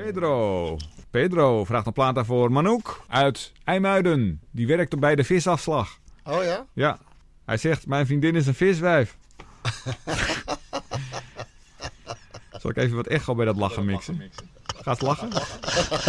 Pedro vraagt een plaat daarvoor. Manouk uit IJmuiden. Die werkt bij de visafslag. Oh ja? Ja. Hij zegt, mijn vriendin is een viswijf. Zal ik even wat echo bij dat lachen mixen? Gaat het lachen?